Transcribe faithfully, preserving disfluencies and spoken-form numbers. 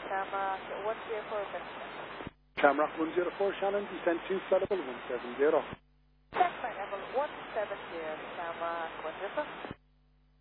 Shamrock one zero four, descent. Shamrock one zero four, Shannon, descent to Fedible one seven zero. Check by level one seven zero, Shamrock one zero four.